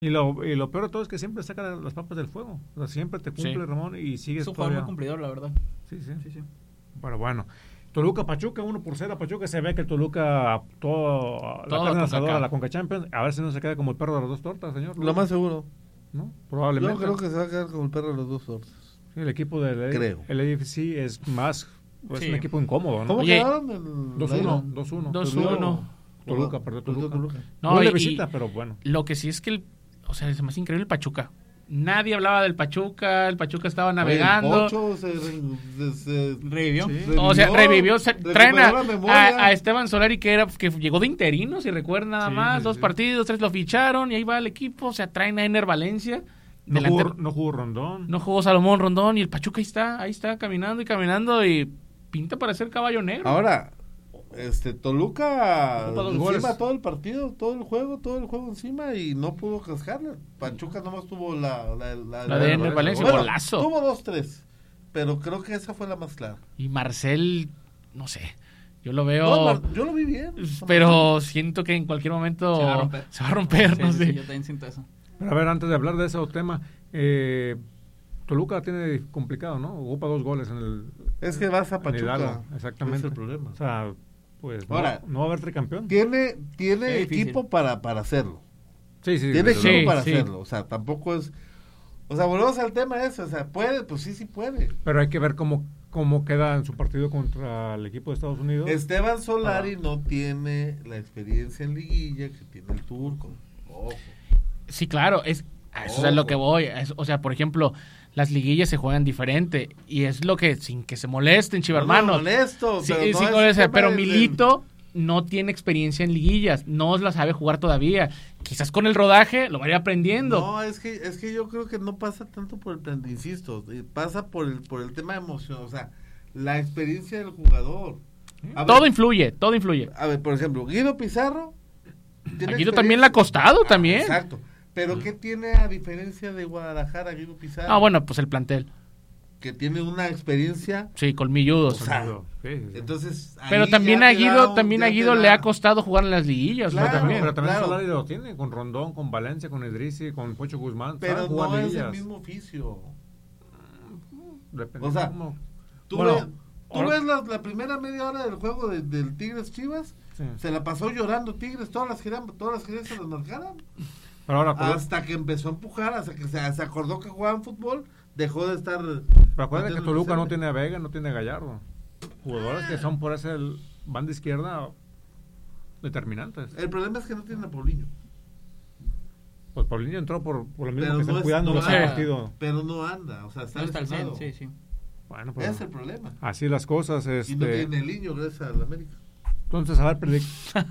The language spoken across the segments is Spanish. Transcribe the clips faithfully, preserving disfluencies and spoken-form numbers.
Y lo, y lo peor de todo es que siempre saca las papas del fuego. O sea, siempre te cumple, sí. Ramón, y sigues es un jugador muy cumplidor, la verdad. Sí, sí. sí, sí. Pero bueno. Toluca Pachuca, uno por cero. Pachuca se ve que el Toluca todo, todo la carne asadora, la Conca Champions. A ver si no se queda como el perro de las dos tortas, señor. Lo más seguro. ¿No? Probablemente. Yo creo que se va a quedar como el perro de las dos tortas. Sí, el equipo del creo. El A F C es más, pues, sí. un equipo incómodo, ¿no? ¿Cómo Oye, quedaron? dos uno. dos uno. dos uno. Toluca, perdón, Toluca. Toluca. No, no y, de visita, pero bueno. Lo que sí es que, el, o sea, es más increíble el Pachuca. Nadie hablaba del Pachuca, el Pachuca estaba navegando. El Pocho se, se, se revivió. Sí. revivió. O sea, revivió. Se, traen a, a, a Esteban Solari, que era que llegó de interino, si recuerdan nada sí, más. Sí, dos sí. partidos, tres lo ficharon y ahí va el equipo. O sea, traen a Ener Valencia. No jugó, no jugó Rondón. No jugó Salomón Rondón y el Pachuca ahí está, ahí está caminando y caminando y pinta para ser caballo negro. Ahora, este Toluca encima goles. todo el partido, todo el juego, todo el juego encima y no pudo cascarle. Pachuca nomás tuvo la la, la, la de Ener Valencia, bueno, golazo. Tuvo dos, tres, pero creo que esa fue la más clara. Y Marcel, no sé, yo lo veo... No, Mar, yo lo vi bien. Pero siento que en cualquier momento se va a romper. Se va a romper sí, no sí, sé. Sí, yo también siento eso. Pero a ver, antes de hablar de ese tema, eh, Toluca tiene complicado, ¿no? Ocupa dos goles en el... Es que vas a Pachuca. Exactamente. Es el problema. O sea... Pues ahora, no, no va a haber tricampeón. Tiene, tiene equipo para, para hacerlo. Sí, sí. Tiene equipo sí, para sí. hacerlo. O sea, tampoco es... O sea, volvemos al tema ese. O sea, puede, pues sí, sí puede. Pero hay que ver cómo, cómo queda en su partido contra el equipo de Estados Unidos. Esteban Solari ah. no tiene la experiencia en liguilla que tiene el turco. Ojo. Sí, claro. Es, eso es lo que voy. Es, o sea, por ejemplo... Las liguillas se juegan diferente y es lo que, sin que se molesten, chivermanos. No, molesto, sí, pero, sí, no pero, pero del... Milito no tiene experiencia en liguillas, no la sabe jugar todavía. Quizás con el rodaje lo vaya aprendiendo. No, es que es que yo creo que no pasa tanto por el plan, insisto, pasa por el por el tema de emoción, o sea, la experiencia del jugador. A todo ver, influye, todo influye. A ver, por ejemplo, Guido Pizarro. A Guido también le ha costado, ah, también. Exacto. Pero ¿qué tiene a diferencia de Guadalajara, Guido Pizarro? Ah, bueno, pues el plantel. Que tiene una experiencia... Sí, colmilludos. O sea, sí, sí. Entonces... Pero también a Guido, también a Guido le ha costado jugar en las liguillas. Claro, ¿no? también. Pero también claro. Solari lo tiene, con Rondón, con Valencia, con Idrissi, con Pocho Guzmán. Pero no es el mismo oficio. Depende o sea, cómo... tú, bueno, ves, tú ahora... ves la, la primera media hora del juego de, del Tigres Chivas, sí. Se la pasó llorando Tigres, todas las giras, todas las giras se las marcaron. Pero ahora, hasta que empezó a empujar, hasta que se, se acordó que jugaban fútbol, dejó de estar... Pero acuérdate que Toluca no tiene a Vega, no tiene a Gallardo. Jugadores que son por ese banda izquierda determinantes. El problema es que no tienen a Paulinho. Pues Paulinho entró por, por lo mismo pero que están no cuidando los no partido. Pero no anda, o sea, está no lesionado. Sí, sí. Bueno, pues, ese es el problema. Así las cosas. Este... Y no tiene el niño, gracias a la América. Entonces, a ver, predic...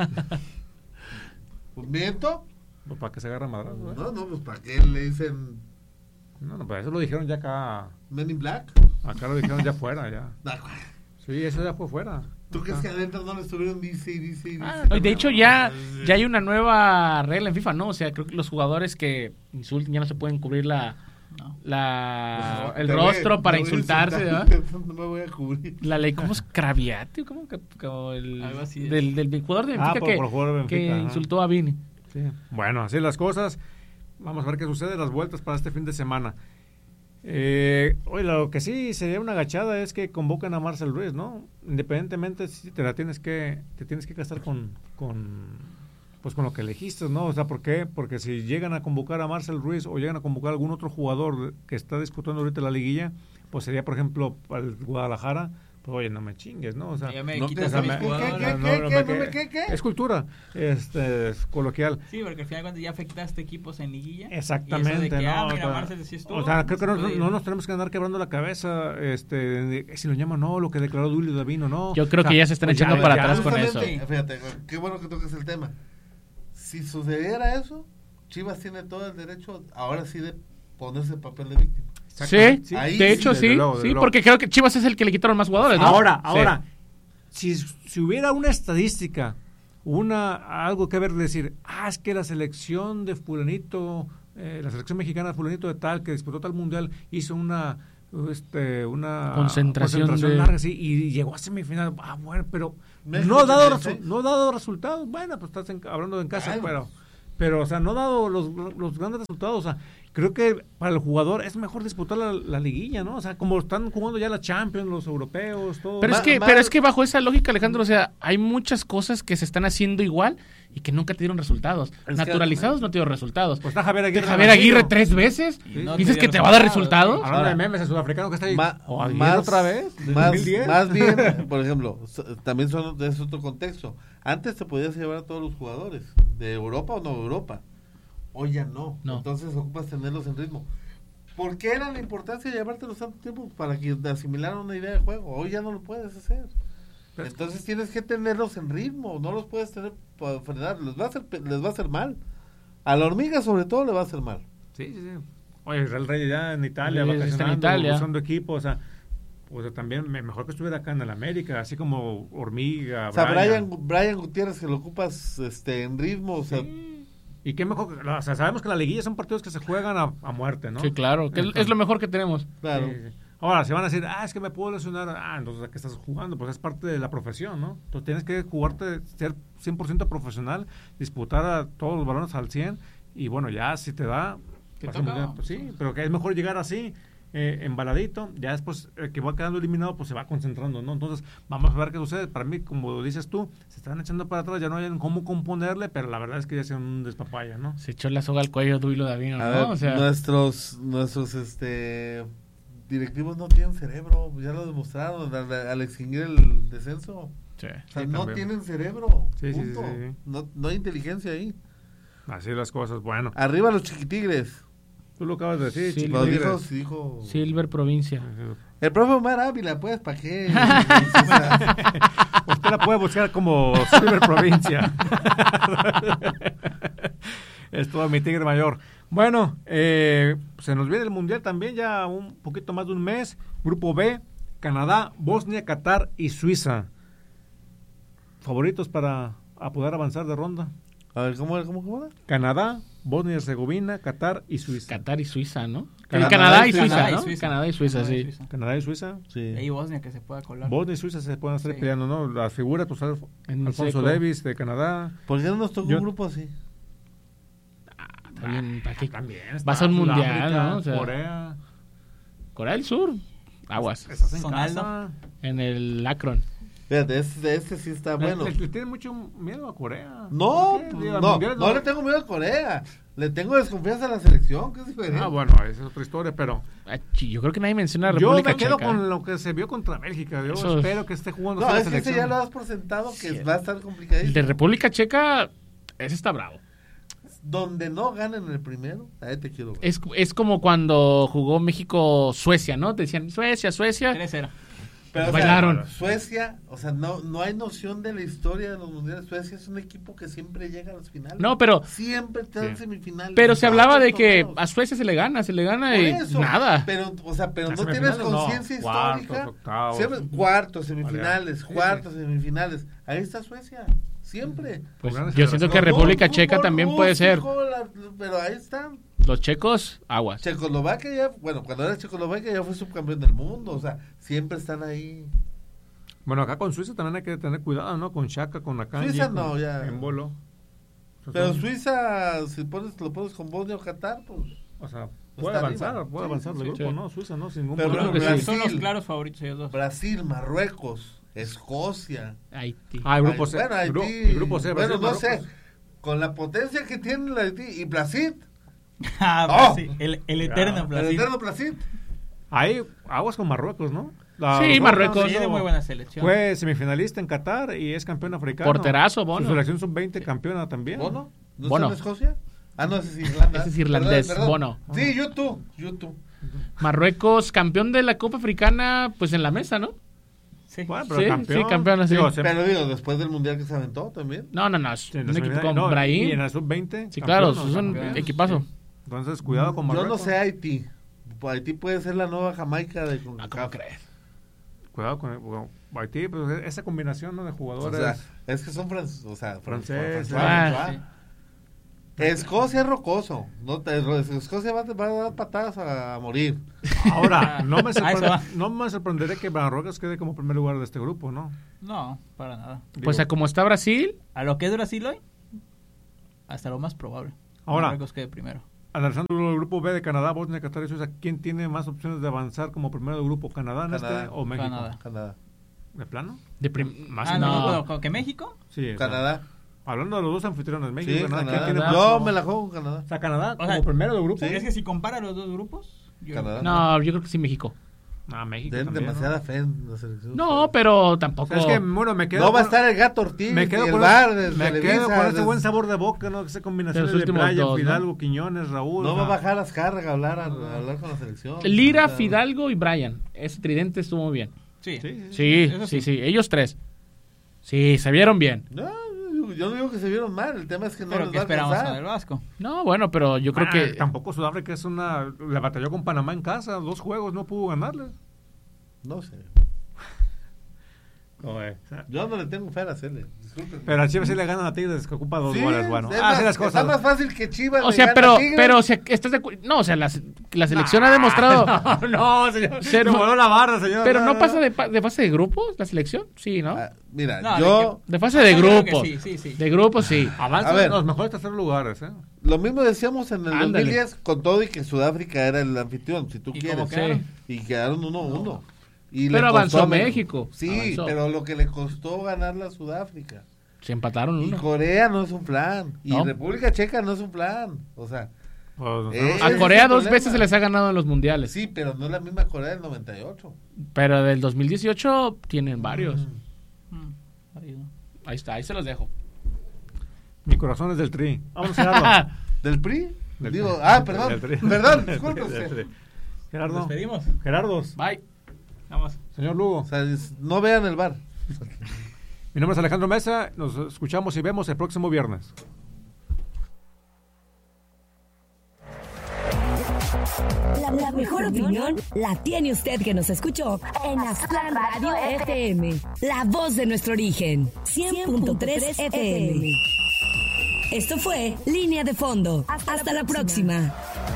¿Pues miento? Pues para que se agarre madras, ¿no? No, no, pues para que le dicen... No, no, pues eso lo dijeron ya acá. Men in Black. Acá lo dijeron ya fuera, ya. Sí, eso ya fue fuera. ¿Tú crees que adentro no le estuvieron dice y dice y dice? Ah, de hecho, ya, ya hay una nueva regla en FIFA, ¿no? O sea, creo que los jugadores que insulten ya no se pueden cubrir la... No. la no, el rostro voy, para insultarse, ¿verdad? No me voy a cubrir. La ley, ¿cómo es? Craviati, ¿cómo? Como el, Algo así es. Del, del, del jugador de Benfica, ah, por, que, por jugador de Benfica, que insultó a Vini. Sí. Bueno, así las cosas. Vamos a ver qué sucede, las vueltas para este fin de semana. Eh, oye, lo que sí sería una agachada es que convocan a Marcel Ruiz, ¿no? Independientemente si te la tienes que te tienes que casar con con pues con lo que elegiste, ¿no? O sea, ¿por qué? Porque si llegan a convocar a Marcel Ruiz o llegan a convocar a algún otro jugador que está disputando ahorita la liguilla, pues sería, por ejemplo, para el Guadalajara, pues oye, no me chingues, ¿no? O sea, ya me no, quitas o sea, a mis me, jugadores. ¿Qué, qué, no, qué, no, qué, no, qué, qué? Es cultura, este, es coloquial. Sí, porque al final cuando ya afectaste equipos en liguilla. Exactamente, y eso de que, ¿no? ah, mira, o sea, Marcel, sí estuvo, o sea, creo que no, no, no nos tenemos que andar quebrando la cabeza, este, si lo llaman no, lo que declaró Dulio Davino, no. Yo creo o sea, que ya se están pues echando ya, para ya, atrás con eso. Fíjate, qué bueno que toques el tema. Si sucediera eso, Chivas tiene todo el derecho, ahora sí, de ponerse el papel de víctima. Sí, sí, de sí, hecho sí, luego, sí, porque creo que Chivas es el que le quitaron más jugadores, ¿no? Ahora, ahora, sí. si, si hubiera una estadística, una algo que ver, decir, ah, es que la selección de fulanito, eh, la selección mexicana de fulanito de tal, que disputó tal mundial, hizo una... este una concentración, concentración de... larga, sí, y llegó a semifinal, ah, bueno, pero no ha dado, resu- no ha dado resultados, bueno, pues estás en, hablando en casa, claro. pero pero, o sea, no ha dado los, los grandes resultados. O sea, creo que para el jugador es mejor disputar la, la liguilla, ¿no? O sea, como están jugando ya la Champions, los europeos, todo. Pero es Ma- que, ma- pero es que bajo esa lógica, Alejandro, o sea, hay muchas cosas que se están haciendo igual y que nunca te dieron resultados. que- Naturalizados no te dieron resultados. Pues está Javier Aguirre. Javier Aguirre tres veces. Y no ¿Dices te que dio te va a dar resultados. resultados? Hablando de Ahora, memes, el sudafricano que está ahí. Ma- ¿O Aguirre más, otra vez? ¿Desde Más, dos mil diez? más bien, por ejemplo, s- también son, es otro contexto. Antes te podías llevar a todos los jugadores, de Europa o no Europa. Hoy ya no. No. Entonces ocupas tenerlos en ritmo. ¿Por qué era la importancia de llevártelos tanto tiempo? Para que te asimilaran una idea de juego. Hoy ya no lo puedes hacer. Entonces tienes que tenerlos en ritmo. No los puedes tener para frenar. Les va a hacer, pe- les va a hacer mal. A la hormiga sobre todo le va a hacer mal. Sí, sí, sí. Oye, Israel Reyes ya en Italia, Sí, está en vacacionando, Italia. usando equipo, o sea, o sea, también me- mejor que estuviera acá en el América, así como Hormiga, O sea, Brian. Brian, Brian Gutiérrez que lo ocupas este, en ritmo. O sea, Y qué mejor, que- o sea, sabemos que la liguilla son partidos que se juegan a, a muerte, ¿no? Sí, claro, que es, es lo mejor que tenemos. claro. Sí, sí. Ahora, si van a decir, ah, es que me puedo lesionar, ah, entonces, ¿a qué estás jugando? Pues es parte de la profesión, ¿no? Entonces tienes que jugarte, ser cien por ciento profesional, disputar a todos los balones al cien, y bueno, ya si te da, Te vas toca, al mundial, pues sí, pero que es mejor llegar así, eh, embaladito, ya después el que va quedando eliminado, pues se va concentrando, ¿no? Entonces, vamos a ver qué sucede. Para mí, como dices tú, se están echando para atrás, ya no hay cómo componerle, pero la verdad es que ya sea un despapaya, ¿no? Se echó la soga al cuello Duilo Davino, A ¿no? ver, O sea, nuestros, nuestros, este, directivos no tienen cerebro, ya lo demostraron al, al extinguir el descenso. sí. O sea, Sí, no también. tienen cerebro. Sí, sí, punto. sí, sí. No, no hay inteligencia ahí. Así las cosas, bueno. Arriba los chiquitigres. Tú lo acabas de decir, Sí, Chico Lo Tigres. dijo, sí dijo. Silver Provincia. El profe Omar Ávila, pues, ¿para qué? Usted la puede buscar como Silver Provincia. Es todo mi tigre mayor. Bueno, eh, se nos viene el Mundial también, ya un poquito más de un mes. Grupo B, Canadá, Bosnia, Qatar y Suiza. ¿Favoritos para a poder avanzar de ronda? A ver, ¿cómo era? ¿Cómo, cómo era? Canadá, Bosnia y Herzegovina, Qatar y Suiza. Qatar y Suiza, ¿no? Canadá Canadá, y y Suiza, Canadá y ¿no? Suiza. Canadá y Suiza, Canadá y sí. Suiza. Canadá y Suiza. Sí. Y Bosnia que se pueda colar. Bosnia y Suiza se pueden estar Sí. peleando, ¿no? Las figuras, pues Alf- En Alfonso seco. Davis de Canadá. ¿Por qué no nos tocó Yo- un grupo así? También, ¿para qué? También. Vas a un está mundial, Sudáfrica, ¿no? O sea, Corea. Corea del Sur. Aguas. Estás en Sonaldo. casa. En el Akron. Fíjate, este, este sí está Le- bueno. Le, le tiene mucho miedo a Corea. No, ¿Por qué? pues, Digo, al no, mundial no le tengo miedo a Corea. Le tengo desconfianza a la selección, que es diferente. Ah, bueno, esa es otra historia, pero Ah, chi, Yo creo que nadie menciona a yo República me quedo Checa. con lo que se vio contra Bélgica. Yo Eso es- espero que esté jugando No, así la es que ese selección. ya lo das por sentado que Sí. va a estar El complicadísimo. de República Checa, ese está bravo. Donde no ganen el primero, ahí te quiero ver. Es, es como cuando jugó México-Suecia, ¿no? Te decían Suecia, Suecia. tres cero. Pero, o sea, bailaron. Suecia, o sea, no, no hay noción de la historia de los mundiales. Suecia es un equipo que siempre llega a las finales. No, pero Siempre está en Sí. semifinales. pero se en hablaba todos de los que torneos. a Suecia se le gana, se le gana Por y eso, nada. Pero, o sea, pero Las no tienes semifinales, no. conciencia Cuartos, histórica. octavos. Siempre, cuartos, semifinales, Sí, cuartos, semifinales. Ahí está Suecia. Siempre. Pues Con grandes yo siento que Los República dos, Checa fútbol también puede ser. rústico, la- pero ahí están. Los checos, aguas. Checoslovaquia ya, bueno, cuando era Checoslovaquia ya fue subcampeón del mundo. O sea, siempre están ahí. Bueno, acá con Suiza también hay que tener cuidado, ¿no? Con Chaka, con Akanji. Suiza con- no, ya. En bolo. Pero Son- Suiza, si pones, lo pones con Bosnia o Qatar, pues. O sea, Está puede avanzar, arriba. puede Sí, avanzar sí, del sí. grupo, ¿no? Suiza, ¿no? Sin ningún Pero problema. creo que sí. Son los Brasil, claros favoritos ellos dos. Brasil, Marruecos, Escocia. Haití. Ah, el grupo Ay, C. Bueno, Gru- Haití. el grupo C. Bueno, Brasil, no sé. Marruecos. Con la potencia que tiene la Haití y Brasil. Ah, ¡Oh! Brasil. El, el eterno Ya. El Brasil. eterno Brasil. Ahí, aguas con Marruecos, ¿no? La- Sí, los Marruecos. Balcans, Tiene muy buena selección. Fue semifinalista en Qatar y es campeón africano. Porterazo, Bono. Su selección sub veinte campeona también. ¿Bono? ¿No Bono. está en Escocia? Ah, no, ese es Irlanda. Ese es irlandés, Perdón, perdón. Bono. Sí, YouTube, YouTube. Marruecos, campeón de la Copa Africana, pues en la mesa, ¿no? Sí. Bueno, pero Sí, campeón. sí, campeón, sí. Digo, se- Pero digo, después del mundial que se aventó también. No, no, no. Es sí, en un la equipo semifinal, con no, Brahim. Y en la sub veinte. Sí, campeón, claro, ¿no? es un Campeón. equipazo. Entonces, cuidado con Yo Marruecos. no sé Haití. Haití puede ser la nueva Jamaica de Ah, ¿cómo CONCACAF. crees? Cuidado con con Haití, pues esa combinación, ¿no? De O jugadores. sea, es que son franceses, o sea, Franceses. franceses. Ah, sí. Escocia es rocoso. No te, Escocia va, va a dar patadas a, a morir. Ahora, no me, A eso sorpre- va. no me sorprendería que Marruecos quede como primer lugar de este grupo, ¿no? No, para nada. Pues Digo, a como está Brasil, ¿A lo que es Brasil hoy? Hasta lo más probable. Ahora, Marruecos quede primero. Analizando el grupo B de Canadá, Bosnia, Qatar y Suiza, ¿quién tiene más opciones de avanzar como primero del grupo? ¿Canadá en Canadá. este o México? Canadá. Canadá. ¿De plano? De prim- más Ah, no. no, no, ¿que México? Sí, o sea, Canadá. hablando de los dos anfitriones, México Sí, y Canadá, Canadá. ¿quién tiene más? Yo me la juego con Canadá. O sea, Canadá O como sea, primero del grupo. Sí. Es que si compara los dos grupos... yo- Canadá. No, yo creo que sí México. Ah, México Tienen también, demasiada ¿no? fe en la selección. No, pero O tampoco... sea, es que, bueno, me quedo No va a con- estar el Gato Ortiz, me quedo ni el con, bar, ese- de me Televisa, quedo con ese de- buen sabor de boca, ¿no? Esa combinación De de, los últimos Bryan, dos, ¿no? Fidalgo, Quiñones, Raúl. No o va a sea, bajar Azcárraga a hablar, a, a hablar con la selección. Lira, O sea, Fidalgo y Bryan. Ese tridente estuvo muy bien. Sí. Sí, sí, sí. Sí, Eso sí, sí. sí. Ellos tres. Sí, se vieron bien. No, yo- yo no digo que se vieron mal, el tema es que no Pero les ¿qué va a esperamos alcanzar. del Vasco? No, bueno, pero yo creo Ah, que... tampoco Sudáfrica es una... Le batalló con Panamá en casa, dos juegos, no pudo ganarle. No sé. No, eh, o sea, Yo no le tengo fe a Araceli, disculpen. pero a Chivas sí le ganan a Tigres, que ocupa dos Sí, goles, bueno. es Así más- las cosas. Está más fácil que Chivas O le sea, gane pero, a Tigres. pero, o sea, ¿estás de acu- No, o sea, la, la selección ha demostrado... no, no, señor. Ser- Se voló la barra, señor. Pero no pasa de, pa- de fase de grupos, la selección, sí, ¿no? Ah, mira, No, yo... De fase de Yo creo que grupos. sí, sí, sí. De grupos, sí. Avanza A ver. en los mejores terceros lugares, ¿eh? Lo mismo decíamos en el Ándale. dos mil diez, con todo y que Sudáfrica era el anfitrión, si tú ¿Y quieres. cómo quedaron? Y quedaron uno a uno. Y Pero le avanzó costó a Me- México, Sí, avanzó. pero lo que le costó ganarle a Sudáfrica. Se empataron Y uno. Corea no es un plan. Y No. República Checa no es un plan. O sea, Pues, Eh, no, A ese Corea es el dos problema. veces se les ha ganado en los mundiales. sí, pero no es la misma Corea del noventa y ocho. Pero del dos mil dieciocho tienen varios. Mm, ahí no. Ahí está, ahí se los dejo. mi corazón es del Tri. Vamos, Gerardo. ¿Del P R I? Del Digo, Tri. ah, perdón. Del Tri. Perdón, Del disculpe Tri, del usted. Tri. ¿Nos Gerardo. despedimos? Gerardos. Bye. Vamos. Señor Lugo. O sea, es- no vean el bar. Mi nombre es Alejandro Mesa. Nos escuchamos y vemos el próximo viernes. La, la mejor opinión la tiene usted que nos escuchó en Aztlán Radio F M. La voz de nuestro origen. cien punto tres F M. Esto fue Línea de Fondo. Hasta, la próxima.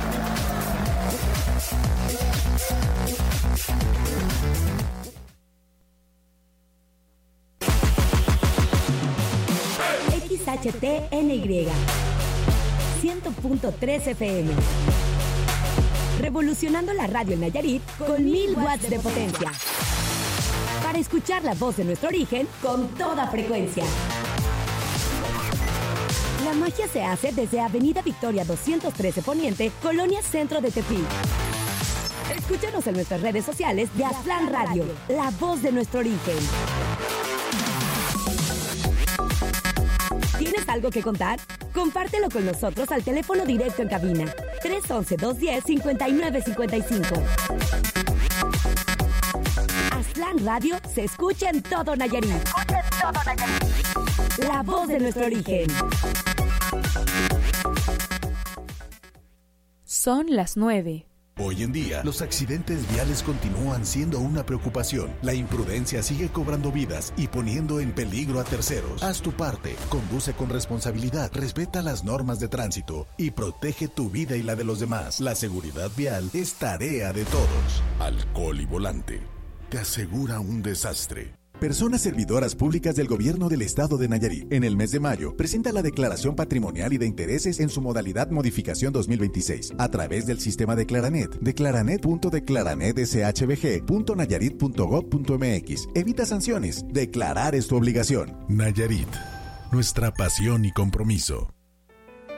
X H T N Y cien punto tres F M. Revolucionando la radio en Nayarit con mil watts de potencia. Para escuchar la voz de nuestro origen con toda frecuencia. La magia se hace desde Avenida Victoria doscientos trece Poniente, Colonia Centro de Tepic. Escúchanos en nuestras redes sociales de Aztlán Radio, la voz de nuestro origen. ¿Tienes algo que contar? Compártelo con nosotros al teléfono directo en cabina tres once, dos diez, cincuenta y nueve cincuenta y cinco. Aztlán Radio se escucha en todo Nayarit. La voz de nuestro origen. Son las nueve. Hoy en día, los accidentes viales continúan siendo una preocupación. La imprudencia sigue cobrando vidas y poniendo en peligro a terceros. Haz tu parte, conduce con responsabilidad, respeta las normas de tránsito y protege tu vida y la de los demás. La seguridad vial es tarea de todos. Alcohol y volante te asegura un desastre. Personas servidoras públicas del Gobierno del Estado de Nayarit, en el mes de mayo, presenta la declaración patrimonial y de intereses en su modalidad modificación dos mil veintiséis, a través del sistema de Declaranet, declaranet punto declaranet s h b g punto nayarit punto gob punto m x. Evita sanciones, declarar es tu obligación. Nayarit, nuestra pasión y compromiso.